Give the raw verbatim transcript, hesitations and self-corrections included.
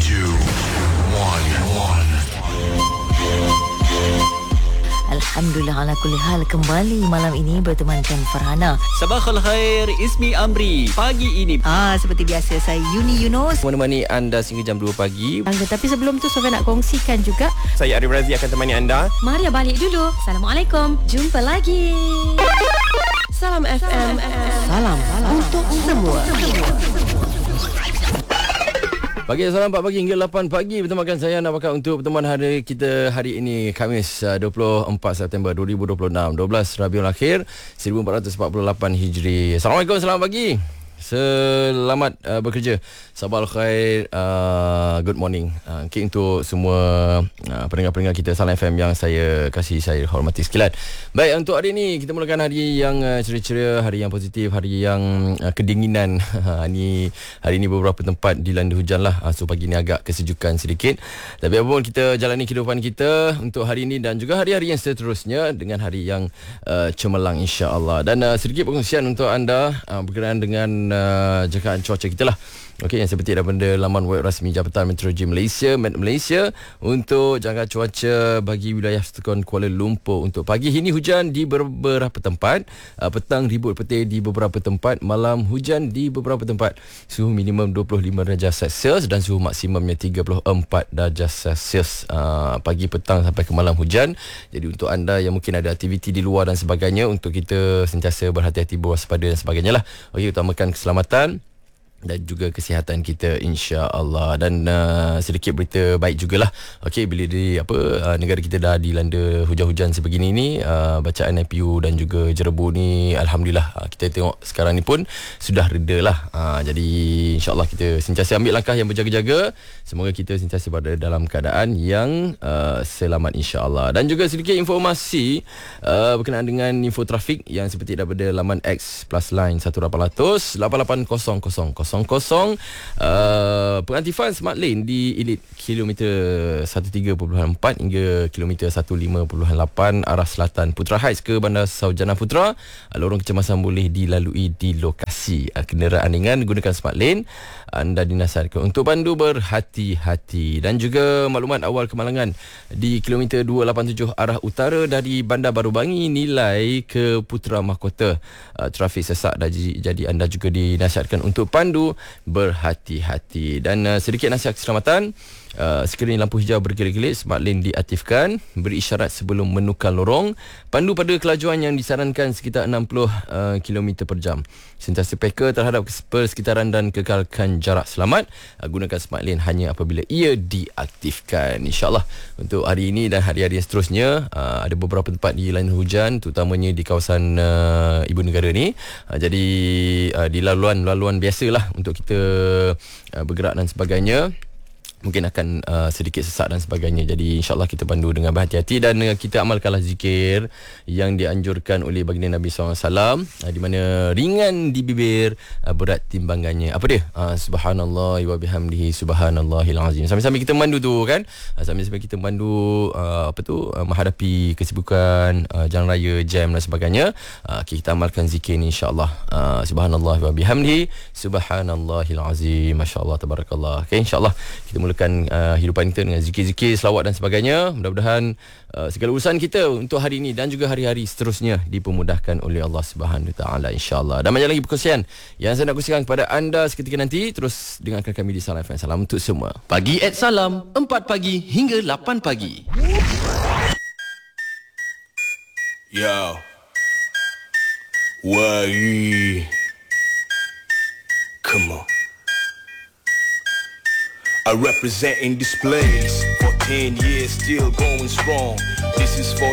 two, one, one. Alhamdulillah ala kulli hal, kembali malam ini bertemankan Farhana. Sabahul khair, Ismi Amri. Pagi ini Ah, seperti biasa saya Yuni Yunus. menemani anda sehingga jam dua pagi. Tapi sebelum tu Sofia nak kongsikan juga. Saya Arif Razi akan temani anda. Maria balik dulu. Assalamualaikum. Jumpa lagi. Salam F M. Salam, salam untuk semua. Pagi salam empat pagi hingga lapan pagi bertemakan saya nak pakai untuk pertemuan hari kita hari ini Khamis dua puluh empat September dua ribu dua puluh enam, dua belas Rabiul Akhir seribu empat ratus empat puluh lapan Hijri. Assalamualaikum, selamat pagi. Selamat uh, bekerja. Sabahul khair, uh, good morning. Uh, okay, untuk semua uh, pendengar-pendengar kita Salam F M yang saya kasih, saya hormati sekalian. Baik, untuk hari ini kita mulakan hari yang uh, ceria-ceria, hari yang positif, hari yang uh, kedinginan. Ini hari ini beberapa tempat dilanda hujan lah. Uh, so pagi ni agak kesejukan sedikit. Tapi apapun, kita jalani kehidupan kita untuk hari ini dan juga hari-hari yang seterusnya dengan hari yang uh, cemerlang insya-Allah. Dan uh, sedikit perkongsian untuk anda uh, berkenaan dengan Uh, jangkaan cuaca kita lah. Okey, yang seperti daripada laman web rasmi Jabatan Meteorologi Malaysia, Met Malaysia, untuk jangkaan cuaca bagi wilayah Sukan Kuala Lumpur untuk pagi ini hujan di beberapa tempat, uh, petang ribut petir di beberapa tempat, malam hujan di beberapa tempat. Suhu minimum dua puluh lima darjah Celsius dan suhu maksimumnya tiga puluh empat darjah Celsius. Uh, pagi, petang sampai ke malam hujan. Jadi untuk anda yang mungkin ada aktiviti di luar dan sebagainya, untuk kita sentiasa berhati-hati, berwaspada dan sebagainya lah. Okey, utamakan keselamatan dan juga kesihatan kita insya-Allah. Dan uh, sedikit berita baik jugalah. Okey, bila di apa uh, negara kita dah dilanda hujan-hujan sebegini ni, uh, bacaan N P U dan juga jerebu ni alhamdulillah uh, kita tengok sekarang ni pun sudah reda lah. Uh, jadi insya-Allah kita sentiasa ambil langkah yang berjaga-jaga. Semoga kita sentiasa berada dalam keadaan yang uh, selamat insya-Allah. Dan juga sedikit informasi uh, berkenaan dengan info trafik yang seperti daripada laman X Plus Line satu lapan kosong kosong lapan lapan kosong kosong kosong. Uh, pengaktifan Smart Lane di Elite kilometer seratus tiga perpuluhan empat hingga kilometer seratus lima perpuluhan lapan arah selatan Putra Heights ke Bandar Saujana Putra. Uh, lorong kecemasan boleh dilalui di lokasi. Uh, kenderaan ringan gunakan Smart Lane. Anda dinasihatkan untuk pandu berhati-hati. Dan juga maklumat awal kemalangan di kilometer dua lapan tujuh arah utara dari Bandar Baru Bangi nilai ke Putra Mahkota. Uh, trafik sesak, jadi, jadi anda juga dinasihatkan untuk pandu berhati-hati. Dan uh, sedikit nasihat keselamatan. Uh, skrin lampu hijau berkelip-kelip, Smart Lane diaktifkan, beri isyarat sebelum menukar lorong, pandu pada kelajuan yang disarankan sekitar enam puluh uh, kilometer per jam, sentiasa peka terhadap persekitaran dan kekalkan jarak selamat. Uh, gunakan Smart Lane hanya apabila ia diaktifkan insya-Allah. Untuk hari ini dan hari-hari yang seterusnya, uh, ada beberapa tempat dilanda hujan, terutamanya di kawasan uh, ibu negara ni. uh, jadi uh, di laluan-laluan biasalah untuk kita uh, bergerak dan sebagainya. Mungkin akan uh, sedikit sesak dan sebagainya. Jadi insyaAllah kita pandu dengan berhati-hati dan uh, kita amalkanlah zikir yang dianjurkan oleh baginda Nabi sallallahu alaihi wasallam, uh, di mana ringan di bibir, uh, berat timbangannya. Apa dia? Uh, Subhanallah wa bihamdihi subhanallahil azim. Sambil-sambil kita mandu tu kan, uh, sambil-sambil kita mandu uh, apa tu uh, menghadapi kesibukan uh, jalan raya, jam dan sebagainya, uh, kita amalkan zikir ni insyaAllah. uh, Subhanallah wa bihamdihi subhanallahil azim. Masya-Allah, tabarakallah. Okay, insyaAllah kita mulakan uh, hidupan kita dengan zikir-zikir, selawat dan sebagainya. Mudah-mudahan uh, segala urusan kita untuk hari ini dan juga hari-hari seterusnya dipermudahkan oleh Allah Subhanahu Wa Taala insya-Allah. Dan banyak lagi perkongsian yang saya nak kongsikan kepada anda seketika nanti. Terus dengarkan kami di Salam F M. Salam untuk semua. Pagi at Salam, empat pagi hingga lapan pagi. Yo. Why? Come on. I represent in displays for ten years, still going strong. This is for